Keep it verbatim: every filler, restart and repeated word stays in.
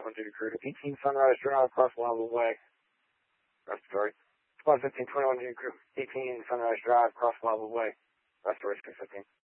one Duty Crew to eighteen Sunrise Drive, across Wildwood Way. Respiratory. Squad fifteen twenty-one Duty Crew, eighteen Sunrise Drive, across Wildwood Way. Restoration fifteen.